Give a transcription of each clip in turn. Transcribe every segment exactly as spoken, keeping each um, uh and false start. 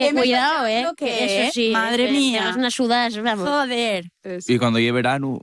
Que cuidado, ¿eh? Lo que Que eso sí. Madre que mía. tenemos unas sudas, vamos. Joder. Y cuando llegue verano,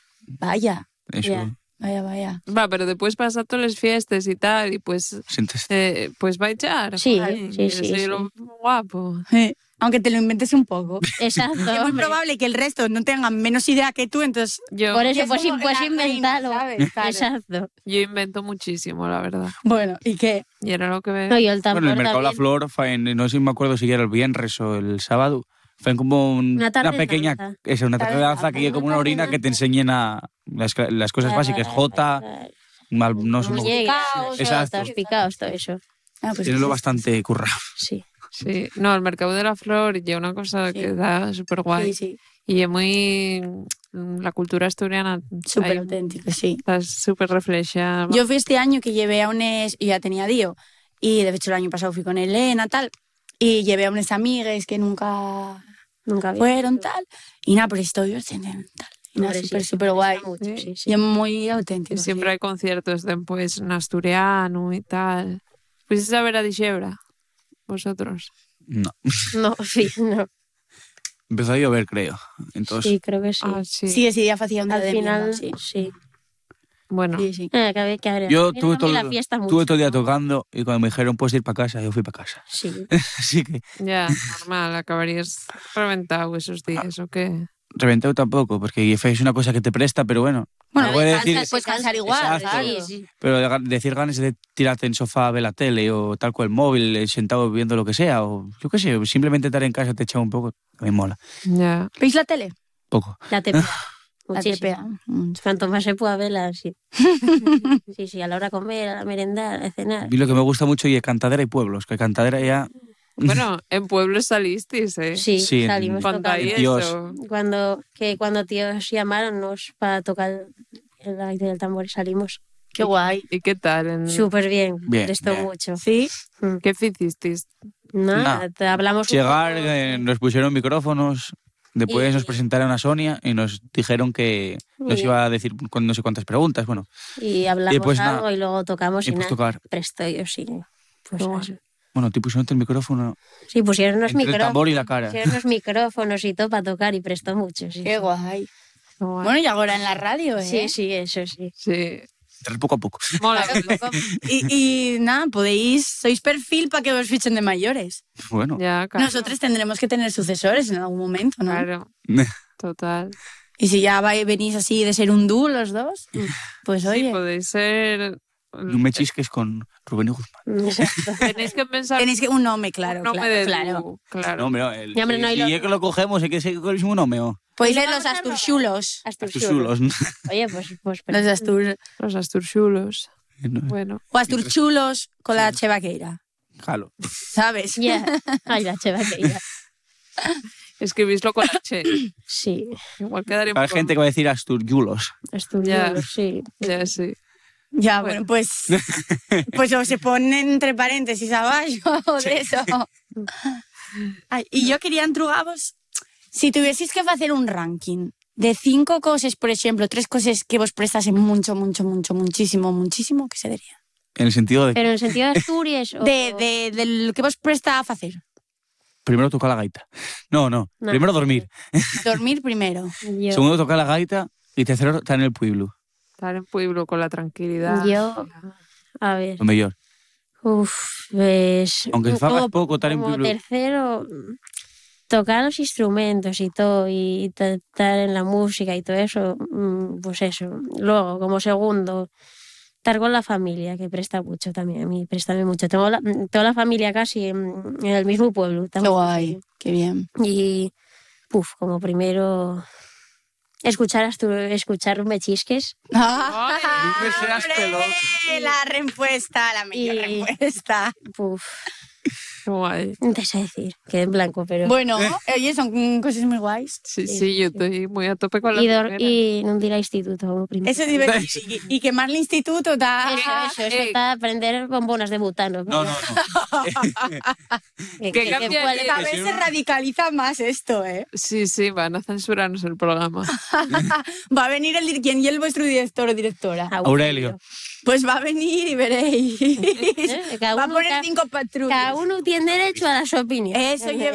Vaya, eso. Ya. vaya, vaya. Va, pero después pasa todas las fiestas y tal, y pues, Sientes- eh, pues va a echar. Sí, Ay, sí, sí, soy sí. lo guapo. Eh, Aunque te lo inventes un poco. Exacto. Es muy hombre. probable que el resto no tengan menos idea que tú, entonces... Yo, Por Y eso, es pues, como pues la inventarlo. reina, ¿sabes? Claro. Exacto. yo invento muchísimo, la verdad. Bueno, ¿y qué? Y era lo que ve. No, yo el tambor Bueno, el mercado de la también. flor, faen, no sé si me acuerdo si era el viernes o el sábado, fue como un- Una una, tarde de pequeña, danza. es una Tarde tarde de de danza que danza. es como una orina que te enseñan a las, las cosas básicas, J, mal, no sé, Muñecas, Picaos, exacto. jotas, picaos, todo eso. Ah, pues tienenlo sí. bastante currado. Sí. Sí, no, el mercado de la flor y una cosa Sí. que da súper guay. Sí, sí, Y es muy... La cultura asturiana súper ahí auténtico, sí. está súper reflejada. Yo fui este año que llevé a unes... Y ya tenía Dio. Y de hecho el año pasado fui con Elena, tal. Y llevé a unas amigas que nunca Nunca vi. fueron, tal. Y nada, pero estoy tal. Y nada, Hombre, sí, súper, sí, súper me guay. gusta mucho, sí, Y sí. es muy auténtico. Y siempre sí. hay conciertos después en asturiano y tal. ¿Fuisteis a ver a Dixebra? ¿Vosotros? No. No, sí, no. Empezó a llover, creo. Entonces, Sí, creo que sí. Ah, sí. Sí, ese día hacía un día Al de final, mierda, sí. sí. Bueno, Sí, sí. Eh, que, había- que habría- yo mira, tuve a mí todo, la fiesta mucho. tuve todo el día tocando y cuando me dijeron puedes ir para casa, yo fui para casa. Sí. Así que ya, normal, acabarías reventado esos días, ¿o qué? reventado tampoco, porque I F E es una cosa que te presta, pero bueno. Bueno, me puede cansas, decir, puedes cansar igual, Exacto. claro. Sí, sí. pero de- decir ganas de tirarte en sofá a ver la tele o tal cual el móvil, eh, sentado viendo lo que sea, o yo qué sé, simplemente estar en casa te echa un poco, a mí mola. Ya. ¿Veis la tele? Poco. La T P A. La Muchísimo. T P A. Mm. Cuanto más se pueda verla, sí. Sí, sí, a la hora de comer, a la merendar, a cenar. Y lo que me gusta mucho y es Cantadera y pueblos, que Cantadera ya... Bueno, en pueblos salisteis, ¿eh? Sí, Sí, en- salimos Contáis tocando. Dios. eso. Cuando, que cuando tíos llamaronnos para tocar el gaita del tambor y salimos. Qué guay. ¿Y qué tal? En... Súper bien, Bien, prestó bien. mucho. Sí. Mm. ¿Qué hicisteis? Nada, Nada. te hablamos un Llegar, poco, eh, sí. nos pusieron micrófonos, después Y- nos presentaron a Sonia y nos dijeron que nos Y- iba a decir con no sé cuántas preguntas, bueno, Y hablamos y pues algo nada. y luego tocamos y y, pues nada. tocar. Prestó yo, sí. Pues Qué eso. Bueno, te pusieron el micrófono Sí, pusieron los entre el micrófonos. tambor y la cara. Pusieron los micrófonos y todo para tocar y prestó mucho, sí. Qué guay. Qué guay. Bueno, y ahora en la radio, ¿eh? Sí, sí, eso sí. Sí. Entrar poco a poco. Mola. Y, y nada, podéis, sois perfil para que os fichen de mayores. Bueno, Ya, claro. Nosotros tendremos que tener sucesores en algún momento, ¿no? Claro, total. Y si ya vais, venís así de ser un dúo los dos, pues Sí, oye, podéis ser... no me chisques con Rubén y Guzmán. Exacto. Tenéis que pensar... tenéis que un nombre, claro, un nombre claro, de claro. dúo, claro. No, hombre, no, el, Ya, hombre, no, y si lo- es que lo cogemos, hay que ser con el mismo nombre. ¿o? Podéis Y ser lo los vamos a asturchulos. Asturchulos. Oye, pues, pues Los astur... Los asturchulos. No, Bueno. O asturchulos con la che vaqueira, jalo. ¿sabes? ya. Ay, la cheva que ya. Escribíslo con H. Sí, Igual quedaría un Hay poco- gente que va a decir Asturjulos. estudió, Ya. sí. Ya, sí. Ya, Bueno. bueno, pues, pues o se ponen entre paréntesis abajo de eso. Ay, y yo quería entrugaros, si tuvieseis que hacer un ranking de cinco cosas, por ejemplo, tres cosas que vos prestasen mucho, mucho, mucho, muchísimo, muchísimo, ¿qué se diría? En el sentido de que Pero en el sentido de Asturias o... De, de, de lo que vos presta a hacer. primero tocar la gaita. No, no. No. Primero dormir. Dormir primero. Yo, Segundo tocar la gaita y tercero estar en el pueblo. Estar en pueblo con la tranquilidad. yo, a ver, Lo mejor. uf, pues... Aunque como- fagas poco, estar en como pueblo. tercero, tocar los instrumentos y todo, y ta- estar en la música y todo eso, mm, pues eso. Luego, como segundo, estar con la familia, que presta mucho también, a mí presta mucho. Tengo la, toda la familia casi en, en el mismo pueblo. Qué estamos guay, qué bien. Y, puf, como primero, escuchar, astu- escuchar mechisques. Ay, me seas pelón. La respuesta, la mejor Y- respuesta. Puf, qué guay. no te sé decir, quedé en blanco, pero... Bueno, oye, son cosas muy guays. Sí, Sí, sí, yo sí. estoy muy a tope con la y, dor- primera. y no ir al instituto como primero. Eso es divertido. Y, y quemar el instituto está... Eso, eso, eso, eh. para aprender bombonas de butano. No, no, no. Que, Que que- cambia que cuál- el- Cada vez se radicaliza más esto, ¿eh? Sí, sí, van a censurarnos el programa. Va a venir el... dir- ¿Quién y el vuestro director o directora? Aurelio. Pues va a venir y veréis. Eh, cada Va a uno- poner ca- cinco patrullas. Cada uno tiene derecho a las opiniones. Eso lleva